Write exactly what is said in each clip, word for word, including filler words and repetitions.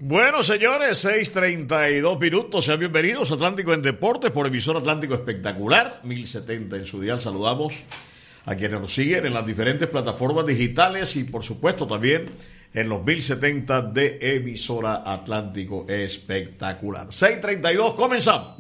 Bueno, señores, seis treinta y dos minutos, sean bienvenidos a Atlántico en Deportes por emisor Atlántico Espectacular, mil setenta en su dial. Saludamos a quienes nos siguen en las diferentes plataformas digitales y por supuesto también en los mil setenta de emisora Atlántico Espectacular. seis treinta y dos, comenzamos.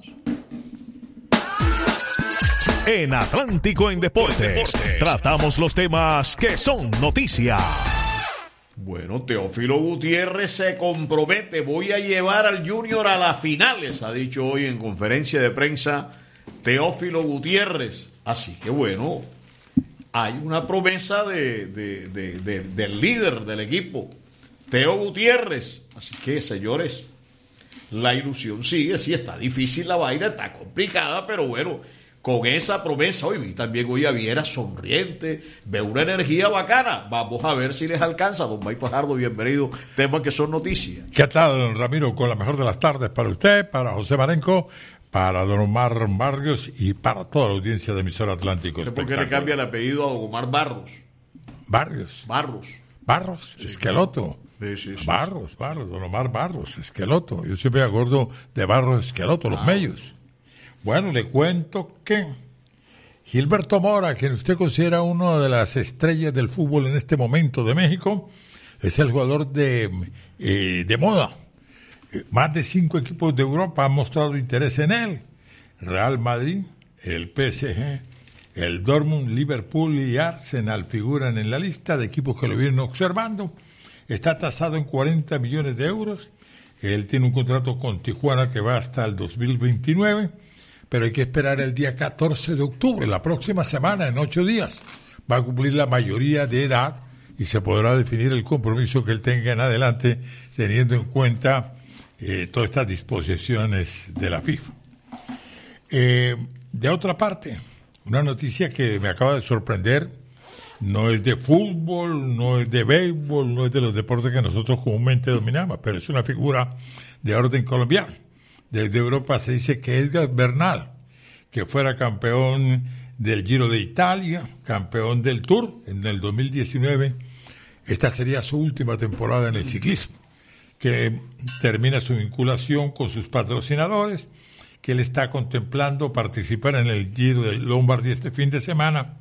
En Atlántico en Deportes, Deportes, tratamos los temas que son noticia. Bueno, Teófilo Gutiérrez se compromete, voy a llevar al Junior a las finales, ha dicho hoy en conferencia de prensa Teófilo Gutiérrez. Así que bueno, hay una promesa de, de, de, de, del líder del equipo, Teo Gutiérrez. Así que, señores, la ilusión sigue. Sí, está difícil la vaina, está complicada, pero bueno, con esa promesa, hoy vi también hoy a Viera sonriente, ve una energía bacana. Vamos a ver si les alcanza. Don Mike Fajardo, bienvenido. Temas que son noticias. ¿Qué tal, Ramiro? Con la mejor de las tardes para usted, para José Marenco, para don Omar Barrios y para toda la audiencia de emisora Atlántico. ¿Por qué le cambia el apellido a don Omar Barros? Barrios. Barros. Barros, sí, Esqueloto. Sí, sí, sí. Barros, Barros, don Omar Barros, Esqueloto. Yo siempre me acuerdo de Barros Esqueloto, los ah. medios. Bueno, le cuento que Gilberto Mora, quien usted considera una de las estrellas del fútbol en este momento de México, es el jugador de, eh, de moda. Más de cinco equipos de Europa han mostrado interés en él. Real Madrid, el P S G, el Dortmund, Liverpool y Arsenal figuran en la lista de equipos que lo vienen observando. Está tasado en cuarenta millones de euros. Él tiene un contrato con Tijuana que va hasta el dos mil veintinueve. Pero hay que esperar el día catorce de octubre, la próxima semana, en ocho días. Va a cumplir la mayoría de edad y se podrá definir el compromiso que él tenga en adelante, teniendo en cuenta eh, todas estas disposiciones de la FIFA. Eh, de otra parte, una noticia que me acaba de sorprender, no es de fútbol, no es de béisbol, no es de los deportes que nosotros comúnmente dominamos, pero es una figura de orden colombiano. Desde Europa se dice que Edgar Bernal, que fuera campeón del Giro de Italia, campeón del Tour en el dos mil diecinueve, esta sería su última temporada en el ciclismo, que termina su vinculación con sus patrocinadores, que él está contemplando participar en el Giro de Lombardía este fin de semana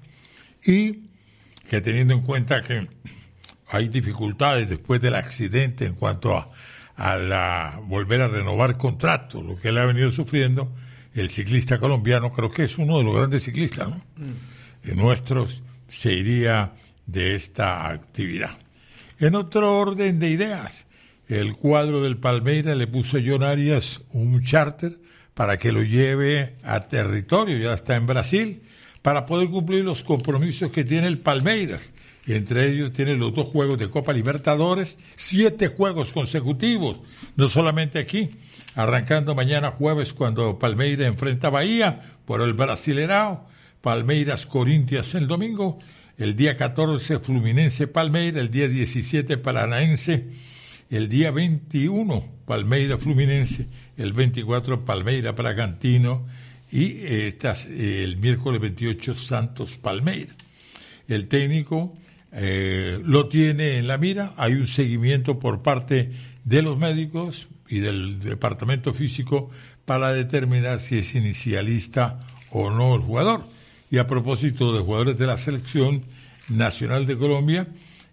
y que teniendo en cuenta que hay dificultades después del accidente en cuanto a a la volver a renovar contrato, lo que él ha venido sufriendo, el ciclista colombiano, creo que es uno de los grandes ciclistas, ¿no? Mm. En nuestros se iría de esta actividad. En otro orden de ideas, el cuadro del Palmeiras le puso a John Arias un charter para que lo lleve a territorio, ya está en Brasil, para poder cumplir los compromisos que tiene el Palmeiras. Y entre ellos tiene los dos juegos de Copa Libertadores, siete juegos consecutivos, no solamente aquí, arrancando mañana jueves cuando Palmeiras enfrenta a Bahía por el Brasileirão, Palmeiras Corinthians el domingo, el día catorce Fluminense Palmeiras, el día diecisiete Paranaense, el día veintiuno Palmeiras Fluminense, el veinticuatro Palmeiras Bragantino y eh, estas, eh, el miércoles veintiocho Santos Palmeiras. El técnico eh, lo tiene en la mira, hay un seguimiento por parte de los médicos y del departamento físico para determinar si es inicialista o no el jugador. Y a propósito de jugadores de la selección nacional de Colombia,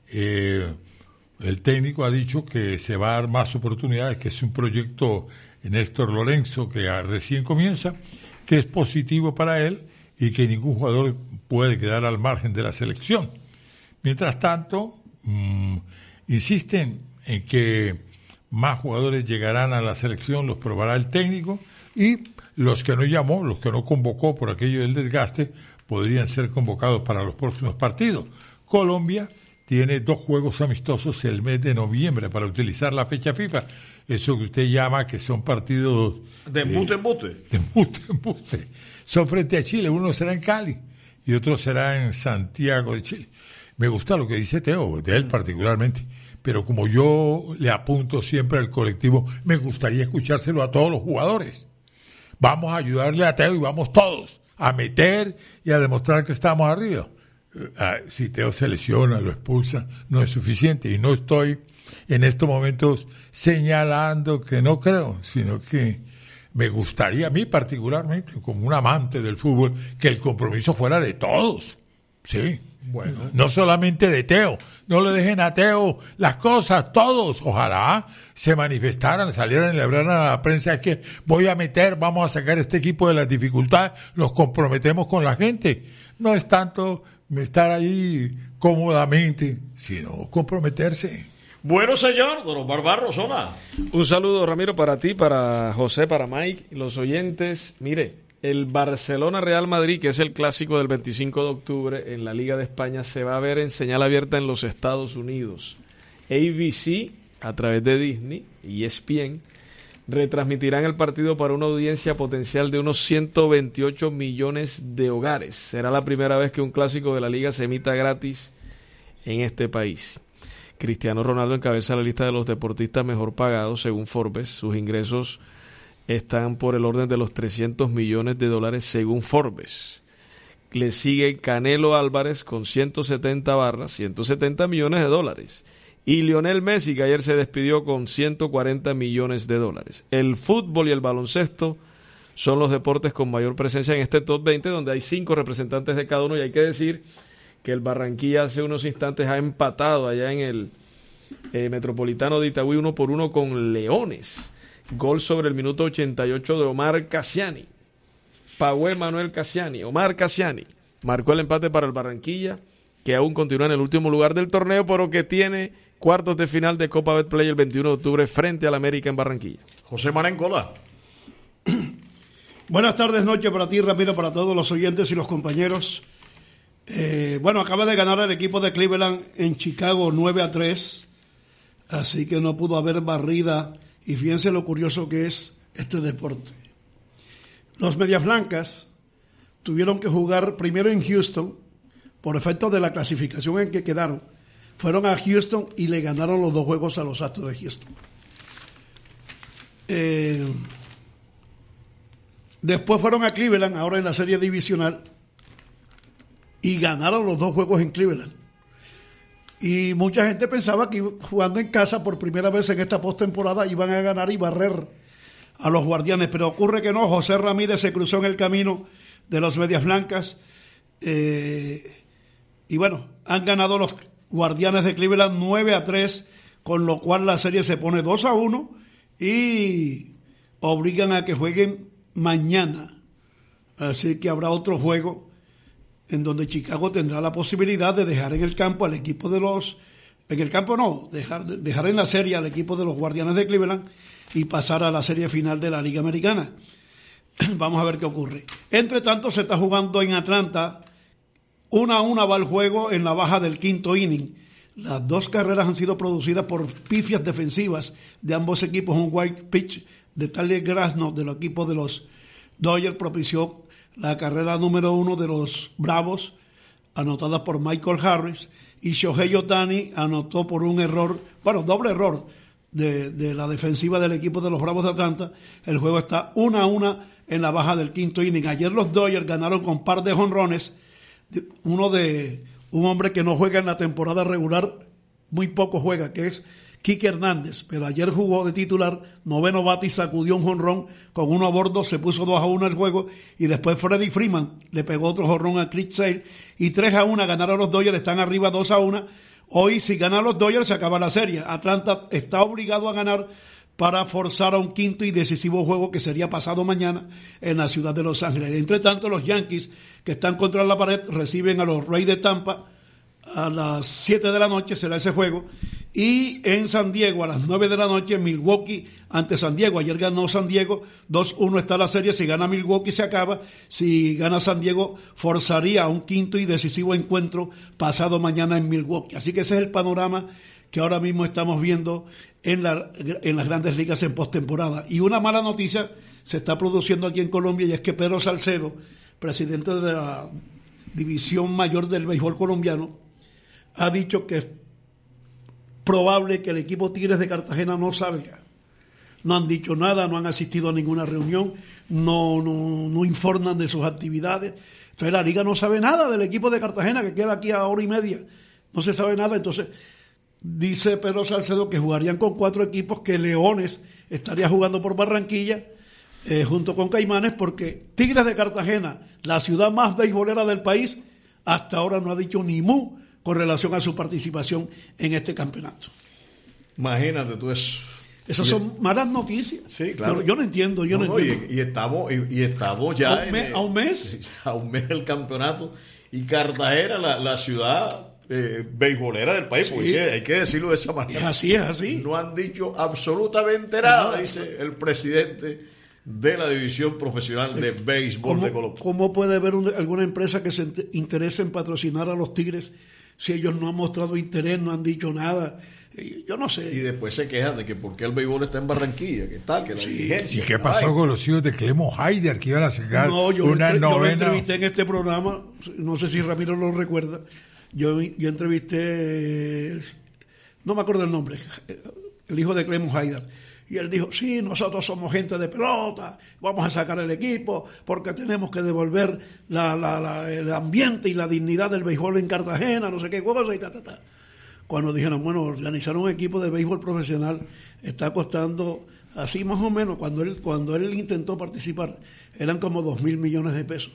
eh, el técnico ha dicho que se va a dar más oportunidades, que es un proyecto Néstor Lorenzo que recién comienza, que es positivo para él y que ningún jugador puede quedar al margen de la selección. Mientras tanto, mmm, insisten en que más jugadores llegarán a la selección, los probará el técnico, y los que no llamó, los que no convocó por aquello del desgaste, podrían ser convocados para los próximos partidos. Colombia tiene dos juegos amistosos el mes de noviembre para utilizar la fecha FIFA. Eso que usted llama que son partidos... De embute, embute. De embute, embute. Son frente a Chile, uno será en Cali y otro será en Santiago de Chile. Me gusta lo que dice Teo, de él particularmente, pero como yo le apunto siempre al colectivo, me gustaría escuchárselo a todos los jugadores. Vamos a ayudarle a Teo y vamos todos a meter y a demostrar que estamos arriba. uh, si Teo se lesiona, lo expulsa, no es suficiente. Y no estoy en estos momentos señalando que no creo, sino que me gustaría a mí particularmente, como un amante del fútbol, que el compromiso fuera de todos. Sí. Bueno. No solamente de Teo. No le dejen a Teo las cosas, todos. Ojalá se manifestaran, salieran y le hablaran a la prensa, es que voy a meter, vamos a sacar este equipo de las dificultades, los comprometemos con la gente. No es tanto estar ahí cómodamente, sino comprometerse. Bueno, señor, don Omar Barros, hola. Un saludo, Ramiro, para ti, para José, para Mike, los oyentes. Mire, el Barcelona-Real Madrid, que es el clásico del veinticinco de octubre en la Liga de España, se va a ver en señal abierta en los Estados Unidos. A B C, a través de Disney y E S P N, retransmitirán el partido para una audiencia potencial de unos ciento veintiocho millones de hogares. Será la primera vez que un clásico de la Liga se emita gratis en este país. Cristiano Ronaldo encabeza la lista de los deportistas mejor pagados según Forbes. Sus ingresos están por el orden de los trescientos millones de dólares según Forbes. Le sigue Canelo Álvarez con ciento setenta barras, ciento setenta millones de dólares. Y Lionel Messi, que ayer se despidió con ciento cuarenta millones de dólares. El fútbol y el baloncesto son los deportes con mayor presencia en este top veinte, donde hay cinco representantes de cada uno. Y hay que decir que el Barranquilla hace unos instantes ha empatado allá en el eh, Metropolitano de Itagüí uno por uno con Leones. Gol sobre el minuto ochenta y ocho de Omar Cassiani. Pagüé Manuel Cassiani. Omar Cassiani marcó el empate para el Barranquilla, que aún continúa en el último lugar del torneo, pero que tiene cuartos de final de Copa Betplay el veintiuno de octubre frente al América en Barranquilla. José Marencola. Buenas tardes, noche para ti, Ramiro, para todos los oyentes y los compañeros. Eh, bueno, acaba de ganar el equipo de Cleveland en Chicago nueve a tres, así que no pudo haber barrida, y fíjense lo curioso que es este deporte. Los Medias Blancas tuvieron que jugar primero en Houston, por efecto de la clasificación en que quedaron. Fueron a Houston y le ganaron los dos juegos a los Astros de Houston. Eh, después fueron a Cleveland, ahora en la serie divisional, y ganaron los dos juegos en Cleveland. Y mucha gente pensaba que jugando en casa por primera vez en esta postemporada iban a ganar y barrer a los Guardianes, pero ocurre que no. José Ramírez se cruzó en el camino de los Medias Blancas, eh, y bueno, han ganado los Guardianes de Cleveland nueve a tres, con lo cual la serie se pone dos a uno y obligan a que jueguen mañana. Así que habrá otro juego en donde Chicago tendrá la posibilidad de dejar en el campo al equipo de los... En el campo no, dejar, dejar en la serie al equipo de los Guardianes de Cleveland y pasar a la serie final de la Liga Americana. Vamos a ver qué ocurre. Entre tanto, se está jugando en Atlanta. Una a una va el juego en la baja del quinto inning. Las dos carreras han sido producidas por pifias defensivas de ambos equipos. Un white pitch de Tyler Glasnow del equipo de los Dodgers propició la carrera número uno de los Bravos, anotada por Michael Harris, y Shohei Ohtani anotó por un error, bueno, doble error de, de la defensiva del equipo de los Bravos de Atlanta. El juego está una a una en la baja del quinto inning. Ayer los Dodgers ganaron con par de jonrones, uno de un hombre que no juega en la temporada regular, muy poco juega, que es Kike Hernández, pero ayer jugó de titular, noveno bate y sacudió un jonrón con uno a bordo, se puso dos a uno el juego, y después Freddie Freeman le pegó otro jonrón a Chris Sale, y tres a uno ganaron los Dodgers, están arriba dos a uno. Hoy, si ganan los Dodgers, se acaba la serie. Atlanta está obligado a ganar para forzar a un quinto y decisivo juego que sería pasado mañana en la ciudad de Los Ángeles. Entre tanto, los Yankees, que están contra la pared, reciben a los Rays de Tampa a las siete de la noche, será ese juego. Y en San Diego, a las nueve de la noche, Milwaukee ante San Diego. Ayer ganó San Diego, dos uno está la serie. Si gana Milwaukee se acaba. Si gana San Diego, forzaría a un quinto y decisivo encuentro pasado mañana en Milwaukee. Así que ese es el panorama que ahora mismo estamos viendo en, la, en las grandes ligas en postemporada. Y una mala noticia se está produciendo aquí en Colombia, y es que Pedro Salcedo, presidente de la División Mayor del Béisbol Colombiano, ha dicho que es probable que el equipo Tigres de Cartagena no salga. No han dicho nada, no han asistido a ninguna reunión, no, no, no informan de sus actividades. Entonces la liga no sabe nada del equipo de Cartagena que queda aquí a hora y media. No se sabe nada. Entonces dice Pedro Salcedo que jugarían con cuatro equipos, que Leones estaría jugando por Barranquilla eh, junto con Caimanes, porque Tigres de Cartagena, la ciudad más beisbolera del país, hasta ahora no ha dicho ni mu con relación a su participación en este campeonato. Imagínate tú eso. Esas son malas noticias. Sí, claro. Yo, yo no entiendo, yo no, no, no entiendo. Y, y, estamos, y, y estamos ya ¿A un, mes, el, ¿A un mes? A un mes del campeonato. Y Cartagena, la, la ciudad eh, beisbolera del país, sí. Porque hay que, hay que decirlo de esa manera. Es así, es así. No han dicho absolutamente nada, nada, dice el presidente de la División Profesional de Béisbol ¿Cómo, de Colombia. ¿Cómo puede haber un, alguna empresa que se interese en patrocinar a los Tigres si ellos no han mostrado interés, no han dicho nada? Yo no sé. Y después se quejan de que por qué el béisbol está en Barranquilla, que tal, que la sí. diligencia. ¿Y qué pasó ay. con los hijos de Clemo Haider que iban a sacar no, yo una lo, novena? Yo lo entrevisté en este programa, no sé si Ramiro lo recuerda. Yo, yo entrevisté, no me acuerdo el nombre, el hijo de Clemo Haider. Y él dijo, sí, nosotros somos gente de pelota, vamos a sacar el equipo porque tenemos que devolver la, la, la, el ambiente y la dignidad del béisbol en Cartagena, no sé qué cosa y ta, ta, ta. Cuando dijeron, bueno, organizar un equipo de béisbol profesional está costando, así más o menos, cuando él cuando él intentó participar, eran como dos mil millones de pesos.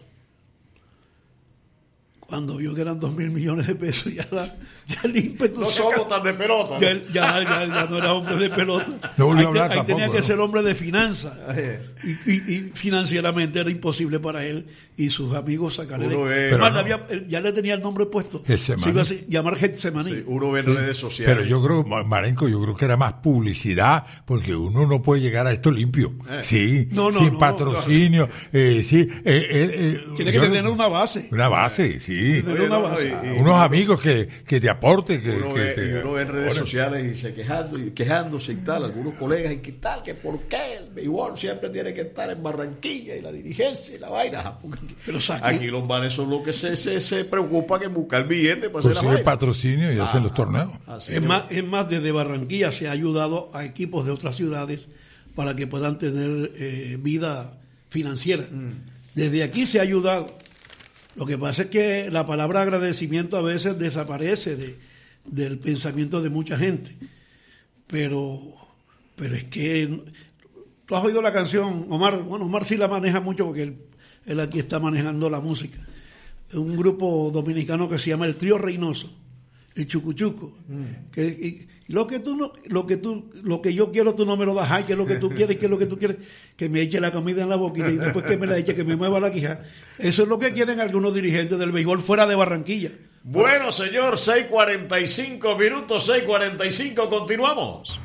Cuando vio que eran dos mil millones de pesos, ya, la, ya el ímpetu... No somos tan de pelota. Ya, ya, ya, ya no era hombre de pelota. No ahí, te, ahí tampoco, tenía que ¿no? ser hombre de finanzas. Y, y, y financieramente era imposible para él y sus amigos sacar el equipo. No. Le había, ya le tenía el nombre puesto. Se iba a llamar Getsemaní. Sí, uno ve en sí, redes sociales. Pero yo creo, Marenco, yo creo que era más publicidad, porque uno no puede llegar a esto limpio. Eh. Sí, no, no, sin no, patrocinio. No. Eh, sí, eh, eh, Tiene que tener una base. Una base, sí. Oye, una base. Y, y, unos amigos que, que te aporten. Que, uno, que ve, te, y uno ve en redes sociales y se quejando y quejándose y tal, algunos colegas y qué tal, que por qué el béisbol siempre tiene que estar en Barranquilla y la dirigencia y la vaina. Pero aquí los manes son los que se, se, se preocupan en buscar billetes para pues hacer la vaina. Patrocinio y ah, hacen los torneos. Es más, es más, desde Barranquilla se ha ayudado a equipos de otras ciudades para que puedan tener eh, vida financiera. Mm. Desde aquí se ha ayudado. Lo que pasa es que la palabra agradecimiento a veces desaparece de, del pensamiento de mucha gente. Pero, pero es que tú has oído la canción, Omar, bueno, Omar sí la maneja mucho porque él, él aquí está manejando la música. Un grupo dominicano que se llama el Trío Reynoso, el Chucuchuco. Mm. Que, y, lo que tú no, lo que tú, lo que yo quiero tú no me lo das, ay, que es lo que tú quieres, que es lo que tú quieres, que me eche la comida en la boquita y después que me la eche, que me mueva la quija. Eso es lo que quieren algunos dirigentes del béisbol fuera de Barranquilla. Bueno, señor, seis cuarenta y cinco minutos, seis cuarenta y cinco, continuamos.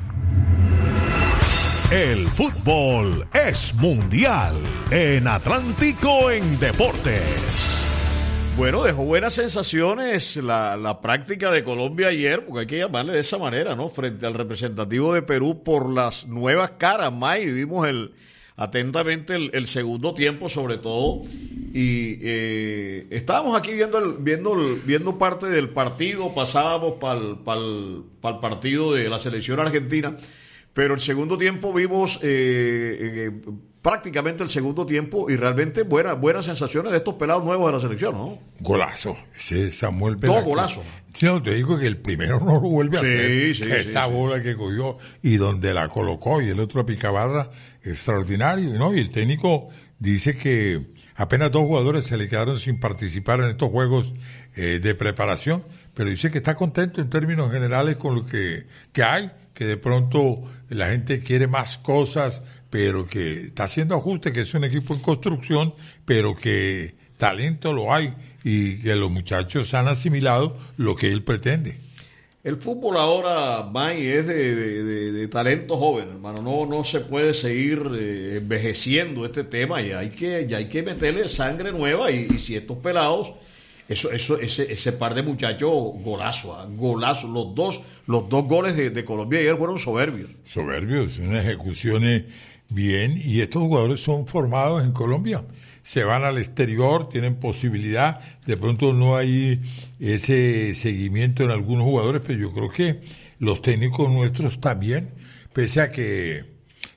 El fútbol es mundial en Atlántico en Deportes. Bueno, dejó buenas sensaciones la, la práctica de Colombia ayer, porque hay que llamarle de esa manera, ¿no? Frente al representativo de Perú por las nuevas caras, May, vimos el, atentamente el, el segundo tiempo sobre todo, y eh, estábamos aquí viendo el, viendo el, viendo parte del partido, pasábamos para el pa pa partido de la selección argentina, pero el segundo tiempo vimos eh, eh, prácticamente el segundo tiempo y realmente buenas buenas sensaciones de estos pelados nuevos de la selección, ¿no? Golazo, ese Samuel Dos Dos golazos. Sí, no, te digo que el primero no lo vuelve a sí, hacer. Sí, Esta sí, bola sí. que cogió y donde la colocó y el otro a picabarra, extraordinario, ¿no? Y el técnico dice que apenas dos jugadores se le quedaron sin participar en estos juegos eh, de preparación, pero dice que está contento en términos generales con lo que, que hay, que de pronto la gente quiere más cosas, pero que está haciendo ajustes, que es un equipo en construcción, pero que talento lo hay y que los muchachos han asimilado lo que él pretende. El fútbol ahora, May, es de, de, de, de talento joven, hermano. No, no se puede seguir eh, envejeciendo este tema y hay que, ya hay que meterle sangre nueva y, y si estos pelados, eso, eso, ese, ese par de muchachos, golazo, ¿eh? golazo. Los dos, los dos goles de, de Colombia ayer fueron soberbios. Soberbios, unas ejecuciones bien, y estos jugadores son formados en Colombia. Se van al exterior, tienen posibilidad, de pronto no hay ese seguimiento en algunos jugadores, pero yo creo que los técnicos nuestros también, pese a que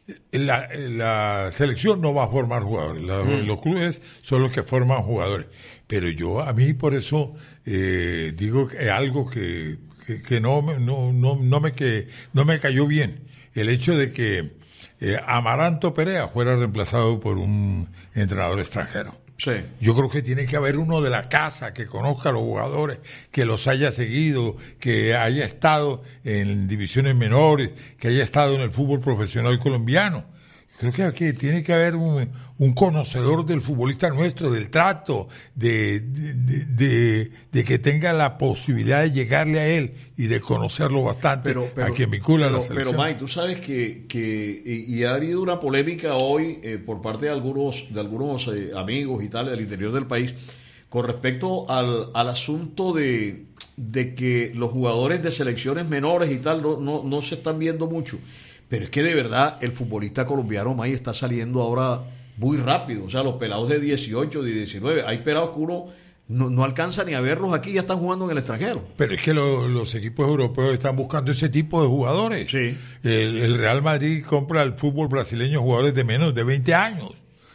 la, la selección no va a formar jugadores, la, mm. los clubes son los que forman jugadores. Pero yo, a mí por eso eh, digo que algo que, que, que no, no, no, no, me, que no me cayó bien, el hecho de que eh, Amaranto Perea fuera reemplazado por un entrenador extranjero. Sí. Yo creo que tiene que haber uno de la casa que conozca a los jugadores, que los haya seguido, que haya estado en divisiones menores, que haya estado en el fútbol profesional colombiano. Creo que aquí tiene que haber un, un conocedor del futbolista nuestro, del trato, de, de, de, de, de que tenga la posibilidad de llegarle a él y de conocerlo bastante, pero, pero, a que vincula pero, la selección. Pero Mike, tú sabes que, que y, y ha habido una polémica hoy eh, por parte de algunos, de algunos eh, amigos y tal del interior del país con respecto al, al asunto de, de que los jugadores de selecciones menores y tal no, no, no se están viendo mucho. Pero es que de verdad el futbolista colombiano, May, está saliendo ahora muy rápido. O sea, los pelados de dieciocho, de diecinueve, hay pelados que uno no, no alcanza ni a verlos aquí, ya están jugando en el extranjero. Pero es que lo, los equipos europeos están buscando ese tipo de jugadores. Sí. El, el Real Madrid compra al fútbol brasileño jugadores de menos de veinte años.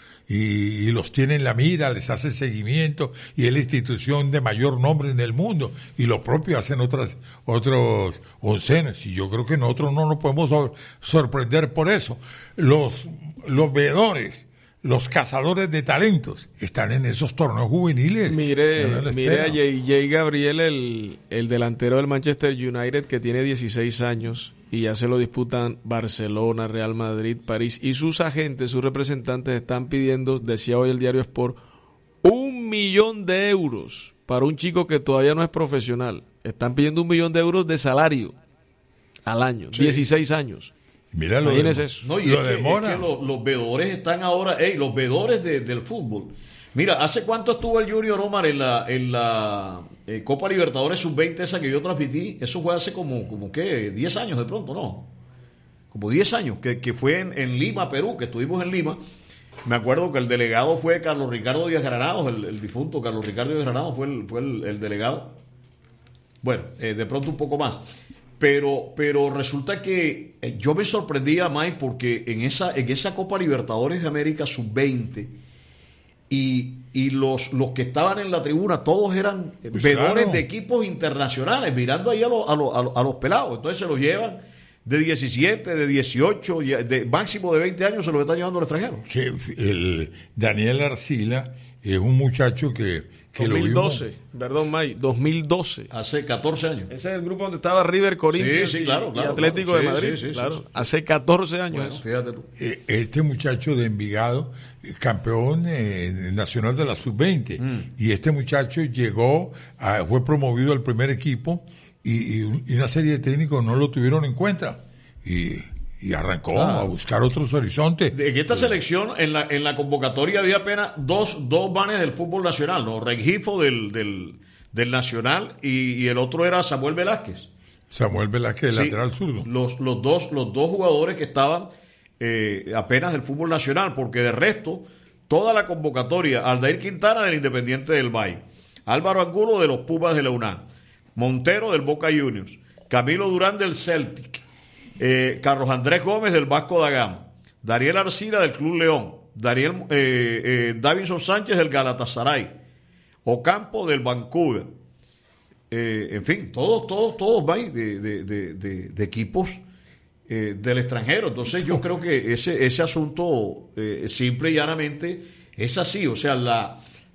Y, y los tiene en la mira, les hace seguimiento y es la institución de mayor nombre en el mundo y lo propio hacen otras otros oncenes y yo creo que nosotros no nos podemos sor- sorprender por eso. Los los veedores, los cazadores de talentos están en esos torneos juveniles. Mire, mire a J J Gabriel, el, el delantero del Manchester United que tiene dieciséis años y ya se lo disputan Barcelona, Real Madrid, París y sus agentes, sus representantes están pidiendo, decía hoy el diario Sport, un millón de euros para un chico que todavía no es profesional. Están pidiendo un millón de euros de salario al año, sí. dieciséis años. Mira lo Imagínese de, eso. No, y lo es que, demora. es que los, los veedores están ahora, hey, los veedores de, del fútbol. Mira, ¿hace cuánto estuvo el Junior Omar en la en la eh, Copa Libertadores sub veinte esa que yo transmití? Eso fue hace como, como ¿qué? diez años de pronto, ¿no? Como diez años, que, que fue en, en Lima, Perú, que estuvimos en Lima. Me acuerdo que el delegado fue Carlos Ricardo Díaz Granados, el, el difunto Carlos Ricardo Díaz Granados fue el, fue el, el delegado. Bueno, eh, de pronto un poco más. Pero, pero resulta que eh, yo me sorprendía, Mike, porque en esa, en esa Copa Libertadores de América sub veinte y, y los, los que estaban en la tribuna, todos eran pues veedores claro. de equipos internacionales, mirando ahí a, lo, a, lo, a, lo, a los pelados. Entonces se los llevan de diecisiete, de dieciocho, de máximo de veinte años se los están llevando al extranjero. Que el Daniel Arcila es un muchacho que, que dos mil doce, lo vimos. perdón, May, dos mil doce. Hace catorce años. Ese es el grupo donde estaba River, Corinthians Sí, sí, claro, y, claro, y Atlético claro. de Sí, Madrid. sí, sí, claro, sí, sí. hace catorce años. Bueno, eso. fíjate tú. Eh, Este muchacho de Envigado, eh, campeón eh, nacional de la sub veinte, mm. y este muchacho llegó, a, fue promovido al primer equipo y, y, y una serie de técnicos no lo tuvieron en cuenta y, y arrancó ah. a buscar otros horizontes. En esta selección, en la, en la convocatoria había apenas dos, dos vanes del fútbol nacional, ¿no? Rengifo del, del, del Nacional y, y el otro era Samuel Velázquez. Samuel Velázquez, Sí, lateral zurdo. Los, los, dos, los dos jugadores que estaban eh, apenas del fútbol nacional, porque de resto, toda la convocatoria, Aldair Quintana del Independiente del Valle, Álvaro Angulo de los Pumas de la UNAM, Montero del Boca Juniors, Camilo Durán del Celtic, eh, Carlos Andrés Gómez del Vasco da Gama, Daniel Arcila del Club León, Daniel, eh, eh, Davinson Sánchez del Galatasaray, Ocampo del Vancouver, eh, en fin, todos, todos, todos van de, de, de, de, de equipos eh, del extranjero. Entonces yo creo que ese, ese asunto eh, simple y llanamente es así, o sea, la,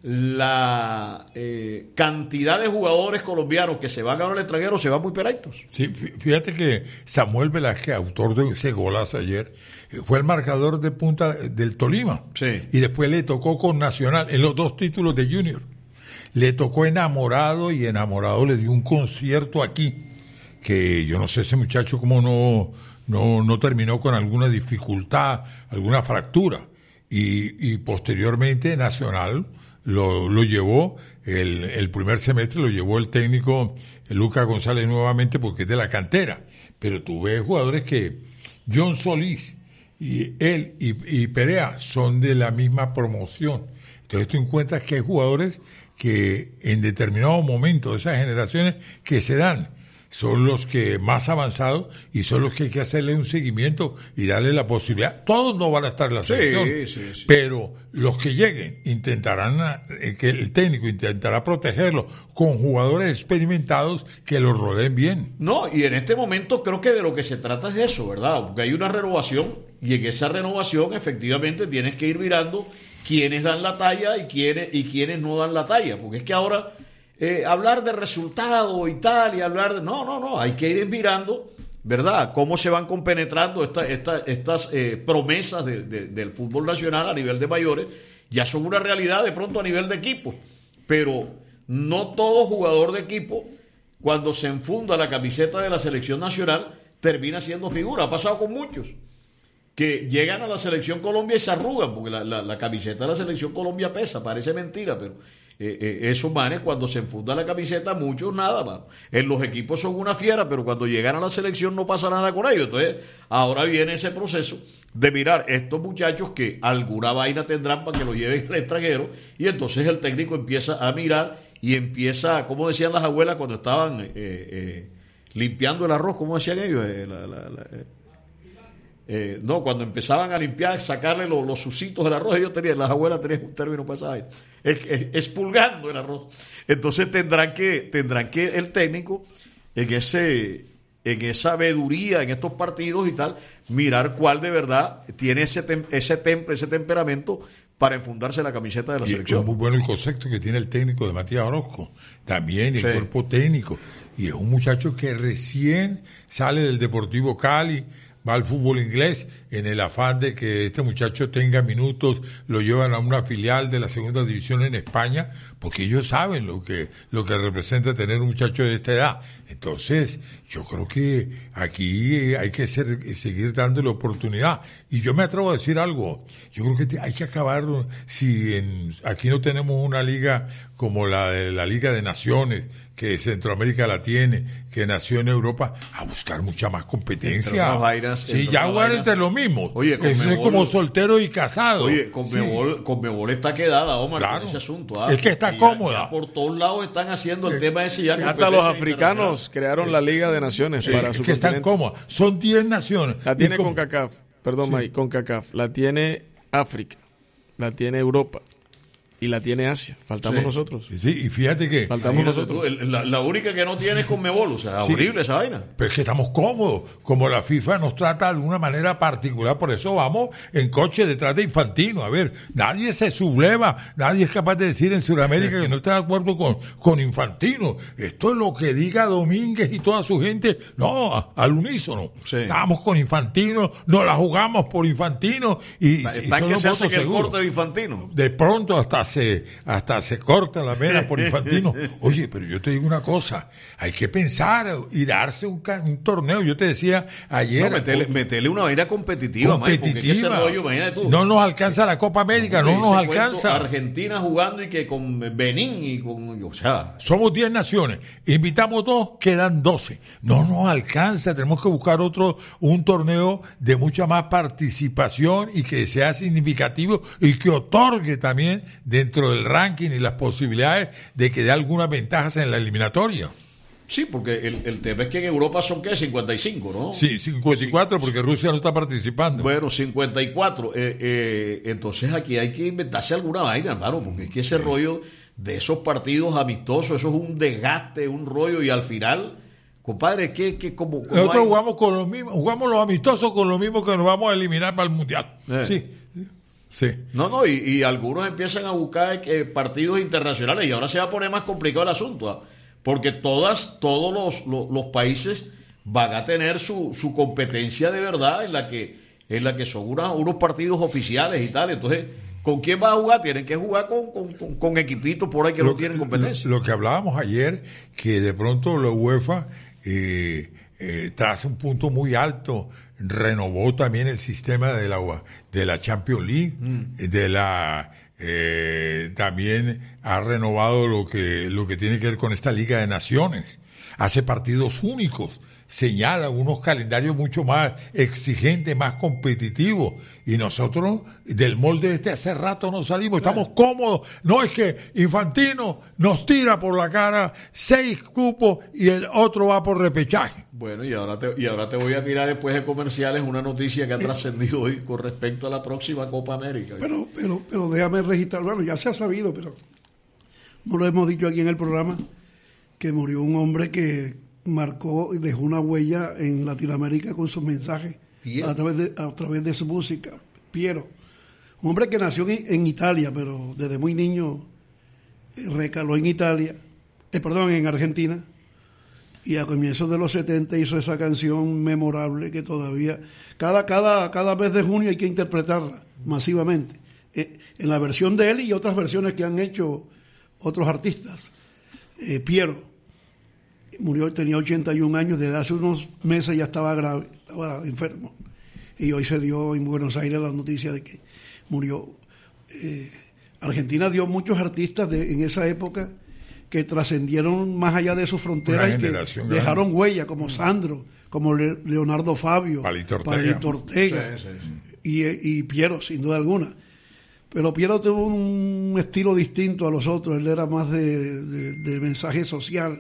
la eh, cantidad de jugadores colombianos que se van ahora al extranjero se van muy peladitos. Sí, fíjate que Samuel Velázquez, autor de ese golazo ayer, fue el marcador de punta del Tolima. Sí. Y después le tocó con Nacional en los dos títulos de Junior. Le tocó Enamorado y Enamorado le dio un concierto aquí, que yo no sé ese muchacho cómo no, no, no terminó con alguna dificultad, alguna fractura. Y, y posteriormente Nacional lo, lo llevó, el, el primer semestre lo llevó el técnico Lucas González nuevamente porque es de la cantera. Pero tú ves jugadores que John Solís y él y, y Perea son de la misma promoción. Entonces tú encuentras que hay jugadores que en determinado momento de esas generaciones que se dan, son los que más avanzados y son los que hay que hacerle un seguimiento y darle la posibilidad. Todos no van a estar en la Sí, selección, sí, sí. pero los que lleguen intentarán, eh, que el técnico intentará protegerlos con jugadores experimentados que los rodeen bien. No, y en este momento creo que de lo que se trata es de eso, ¿verdad? Porque hay una renovación y en esa renovación efectivamente tienes que ir mirando quiénes dan la talla y quiénes, y quiénes no dan la talla, porque es que ahora eh, hablar de resultados y tal y hablar de... No, no, no, hay que ir mirando, ¿verdad? Cómo se van compenetrando esta, esta, estas eh, promesas de, de, del fútbol nacional a nivel de mayores, ya son una realidad de pronto a nivel de equipos, pero no todo jugador de equipo, cuando se enfunda la camiseta de la selección nacional, termina siendo figura. Ha pasado con muchos que llegan a la selección Colombia y se arrugan, porque la, la, la camiseta de la selección Colombia pesa, parece mentira, pero eh, eh, esos manes cuando se enfunda la camiseta, muchos nada, mano. En los equipos son una fiera, pero cuando llegan a la selección no pasa nada con ellos. Entonces, ahora viene ese proceso de mirar estos muchachos que alguna vaina tendrán para que lo lleven al extranjero, y entonces el técnico empieza a mirar y empieza, como decían las abuelas cuando estaban eh, eh, limpiando el arroz, ¿cómo decían ellos? Eh, la, la, la, eh, Eh, no, cuando empezaban a limpiar, sacarle los, los sucitos del arroz, ellos tenían, las abuelas tenían un término para esa vaina, es, es, expulgando el arroz. Entonces tendrán que, tendrán que el técnico en ese, en esa sabiduría, en estos partidos y tal, mirar cuál de verdad tiene ese tem, ese temple, ese temperamento para enfundarse la camiseta de la y selección. Es muy bueno el concepto que tiene el técnico de Matías Orozco, también el sí. cuerpo técnico, y es un muchacho que recién sale del Deportivo Cali, va al fútbol inglés, en el afán de que este muchacho tenga minutos, lo llevan a una filial de la segunda división en España, porque ellos saben lo que, lo que representa tener un muchacho de esta edad. Entonces, yo creo que aquí hay que ser, seguir dándole oportunidad. Y yo me atrevo a decir algo, yo creo que te, hay que acabar, si en, aquí no tenemos una liga como la de la Liga de Naciones, que Centroamérica la tiene, que nació en Europa, a buscar mucha más competencia. Vainas, sí, ya jugar entre los mismos. Oye, eso es como soltero y casado. Oye, Conmebol, sí. Conmebol está quedada, Omar, claro. con ese asunto. Ah, es que está ya, cómoda. Ya por todos lados están haciendo el eh, tema ese ya. Hasta los africanos crearon la Liga de Naciones sí, para es su que continente. están cómodas. Son diez naciones. La tiene CONCACAF, perdón, sí. Mike, CONCACAF. La tiene África, la tiene Europa y la tiene Asia. Faltamos sí. nosotros. Sí, y fíjate que... Faltamos nosotros. Tú, la, la única que no tiene es Conmebol, o sea, sí. horrible esa vaina. Pero es que estamos cómodos, como la FIFA nos trata de una manera particular, por eso vamos en coche detrás de Infantino. A ver, nadie se subleva, nadie es capaz de decir en Sudamérica que no está de acuerdo con, con Infantino. Esto es lo que diga Domínguez y toda su gente, no, a, al unísono. Sí. Estamos con Infantino, nos la jugamos por Infantino y, Están y son que los se hace votos que el seguros. corte de Infantino. De pronto hasta se, hasta se cortan las venas por Infantino. Oye, pero yo te digo una cosa, hay que pensar y darse un, un torneo. Yo te decía ayer... No, metele, metele una vaina competitiva, competitiva. Mike, ese rollo, imagínate tú. No nos alcanza la Copa América, no, no nos alcanza. Argentina jugando y que con Benín y con... O sea... Somos diez naciones, invitamos dos, quedan doce. No nos alcanza, tenemos que buscar otro, un torneo de mucha más participación y que sea significativo y que otorgue también dentro del ranking y las posibilidades de que dé algunas ventajas en la eliminatoria. Sí, porque el, el tema es que en Europa son, ¿qué? cincuenta y cinco, ¿no? Sí, cincuenta y cuatro, porque Rusia no está participando. Bueno, cincuenta y cuatro. Eh, eh, entonces aquí hay que inventarse alguna vaina, hermano, porque es que ese rollo de esos partidos amistosos, eso es un desgaste, un rollo, y al final, compadre, que, que como... como Nosotros hay... jugamos con los mismos, jugamos los amistosos con lo mismo que nos vamos a eliminar para el Mundial. Eh. Sí. Sí. No, no, y, y algunos empiezan a buscar eh, partidos internacionales y ahora se va a poner más complicado el asunto, ¿eh? Porque todas, todos los, los, los países van a tener su, su competencia de verdad en la que, en la que son una, unos partidos oficiales y tal. Entonces, ¿con quién va a jugar? Tienen que jugar con, con, con, con equipitos por ahí que lo, no tienen competencia. Lo, lo que hablábamos ayer, que de pronto la UEFA, eh, eh, tras un punto muy alto, renovó también el sistema de la de la Champions League, mm. de la eh, también ha renovado lo que lo que tiene que ver con esta Liga de Naciones. Hace partidos únicos, señalan unos calendarios mucho más exigentes, más competitivos, y nosotros del molde este hace rato no salimos, estamos cómodos. No, es que Infantino nos tira por la cara seis cupos y el otro va por repechaje. Bueno, y ahora te, y ahora te voy a tirar después de comerciales una noticia que ha trascendido hoy con respecto a la próxima Copa América. Pero, pero, pero déjame registrar, bueno, ya se ha sabido, pero no lo hemos dicho aquí en el programa, que murió un hombre que marcó y dejó una huella en Latinoamérica con sus mensajes a través de a través de su música. Piero, un hombre que nació en, en Italia, pero desde muy niño eh, recaló en Italia, eh, perdón, en Argentina, y a comienzos de los setenta hizo esa canción memorable que todavía cada cada cada mes de junio hay que interpretarla masivamente, eh, en la versión de él y otras versiones que han hecho otros artistas. eh, Piero murió, tenía ochenta y un años, desde hace unos meses ya estaba grave, estaba enfermo. Y hoy se dio en Buenos Aires la noticia de que murió. Eh, Argentina dio muchos artistas de, en esa época que trascendieron más allá de sus fronteras y que dejaron grande. Huella, como Sandro, como Le, Leonardo Fabio, Palito Ortega, Palito Ortega sí, sí, sí. Y, y Piero, sin duda alguna. Pero Piero tuvo un estilo distinto a los otros, él era más de, de, de mensaje social.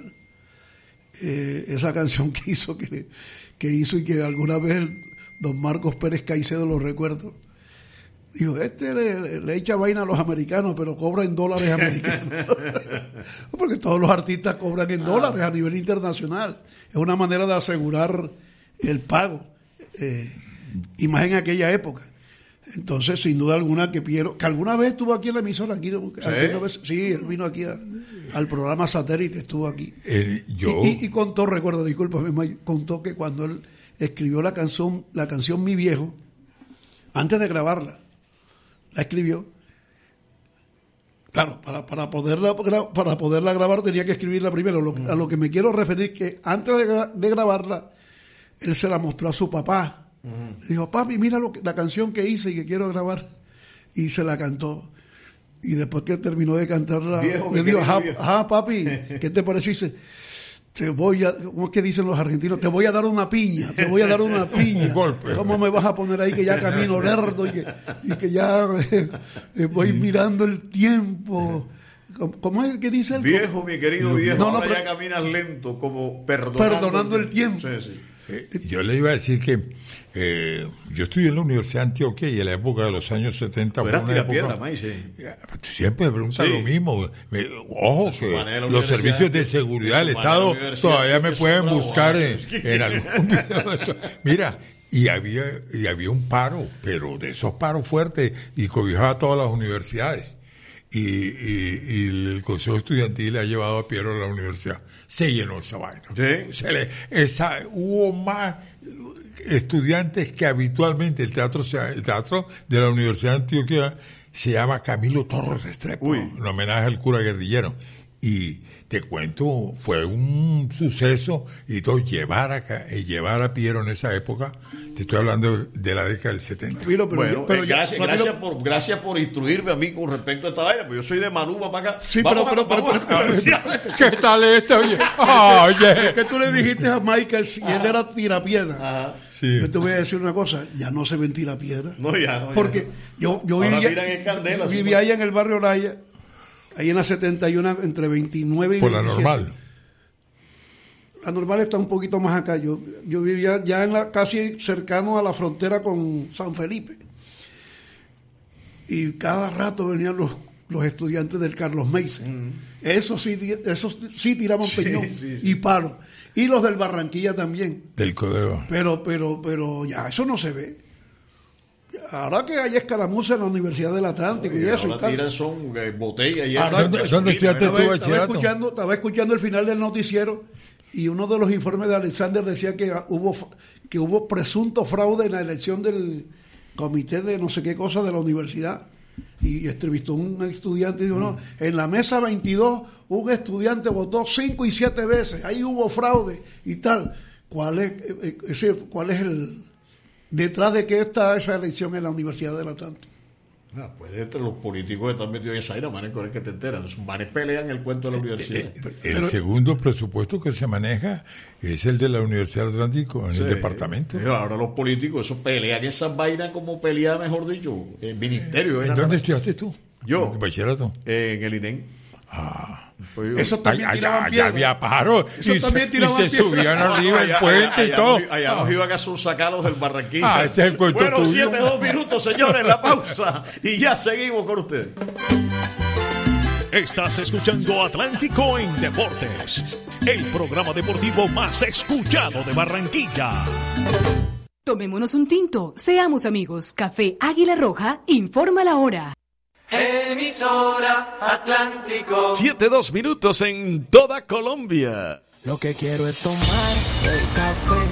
Eh, esa canción que hizo que, que hizo y que alguna vez don Marcos Pérez Caicedo lo recuerdo, dijo, este le, le echa vaina a los americanos pero cobra en dólares americanos. Porque todos los artistas cobran en dólares a nivel internacional, es una manera de asegurar el pago, eh, y más en aquella época. Entonces, sin duda alguna, que Piero, que alguna vez estuvo aquí en la emisora, aquí, ¿Sí? Vez, sí, él vino aquí a, al programa Satélite, estuvo aquí. El, yo... y, y, y contó, recuerdo, discúlpame, contó que cuando él escribió la canción, la canción Mi Viejo, antes de grabarla, la escribió. Claro, para, para poderla para poderla grabar tenía que escribirla primero. Lo, a lo que me quiero referir que antes de, de grabarla, él se la mostró a su papá. Uh-huh. Le dijo, papi, mira lo que, la canción que hice y que quiero grabar. Y se la cantó. Y después que terminó de cantarla, viejo, le dijo, ajá, ajá, papi, ¿qué te parece? Y dice, te voy a, ¿cómo es que dicen los argentinos? Te voy a dar una piña, te voy a dar una piña. Un golpe. ¿Cómo me vas a poner ahí que ya camino lerdo y que, y que ya eh, eh, voy mirando el tiempo? ¿Cómo es el que dice? El viejo, mi querido viejo, no, no, ahora pero, ya caminas lento, como perdonando, perdonando el tiempo. El tiempo. Sí, sí. Eh, yo le iba a decir que eh, yo estudié en la Universidad de Antioquia y en la época de los años setenta fue una época, piedra, May, sí. Siempre me preguntan sí. lo mismo. Me, ojo, que los servicios de seguridad del Estado todavía me pueden buscar en, en algún video. Mira, y había, y había un paro, pero de esos paros fuertes, y cobijaba a todas las universidades. Y, y, y el Consejo Estudiantil le ha llevado a Piero a la universidad. Se llenó esa vaina. ¿Sí? Se le, esa, hubo más estudiantes que habitualmente. El teatro, el teatro de la Universidad de Antioquia se llama Camilo Torres Restrepo, en homenaje al cura guerrillero. Y te cuento, fue un suceso, y todo, llevar a, llevar a Piero en esa época, te estoy hablando de la década del setenta. Pero, pero, bueno, pero eh, ya, gracias, gracias, por, gracias por instruirme a mí con respecto a esta vaina, pues yo soy de Manuba para acá. Sí, vamos pero, a, pero, vamos pero, pero, pero, pero ¿qué tal esto? Oye. Es que tú le dijiste a Michael y él era tirapiedra. Ajá. Sí. Yo te voy a decir una cosa, ya no se ven tirapiedras. No, ya no. Porque ya no. yo, yo vivía, candela, vivía allá en el barrio Olaya, ahí en la setenta y uno, entre veintinueve y por veintisiete. La normal. La normal está un poquito más acá. Yo, yo vivía ya en la, casi cercano a la frontera con San Felipe. Y cada rato venían los, los estudiantes del Carlos Meisen. Mm. Esos sí, esos sí tiraban sí, peñón sí, sí. y palos. Y los del Barranquilla también. Del Codeo. Pero, pero, pero ya, eso no se ve. Ahora que hay escaramuzas en la Universidad del Atlántico. Oye, y eso. Ahora tiran son eh, botellas. Y ahora, ¿Dónde, ¿dónde estudiaste tu bachillerato? Estaba escuchando, estaba escuchando el final del noticiero y uno de los informes de Alexander decía que hubo que hubo presunto fraude en la elección del comité de no sé qué cosa de la universidad. Y entrevistó un estudiante y dijo, no, en la mesa veintidós un estudiante votó cinco y siete veces, ahí hubo fraude y tal. ¿Cuál es, ese, cuál es el... detrás de qué está esa elección en la Universidad del Atlántico? Ah, pues entre los políticos que están metidos en esa ira, manes, con el que te enteras. Los manes pelean el cuento de la universidad. Eh, eh, el Pero, segundo presupuesto que se maneja es el de la Universidad del Atlántico, en sí, el departamento. Pero ahora los políticos, eso pelean esas vainas como pelea, mejor dicho, el ministerio. ¿En dónde también estudiaste tú? Yo. ¿En bachillerato? Eh, en el I N E M. Ah. Pues eso también allá, tiraban allá, piedra. allá había paro. Eso y también se, tiraban y se subían arriba el puente allá, y todo. Allá, allá nos iban a sacarlos del Barranquilla. Ah, ese es el cuento Bueno, tuyo. siete, dos minutos, señores, la pausa. Y ya seguimos con ustedes. Estás escuchando Atlántico en Deportes, el programa deportivo más escuchado de Barranquilla. Tomémonos un tinto, seamos amigos. Café Águila Roja informa la hora. Emisora Atlántico. Siete, dos minutos en toda Colombia. Lo que quiero es tomar el café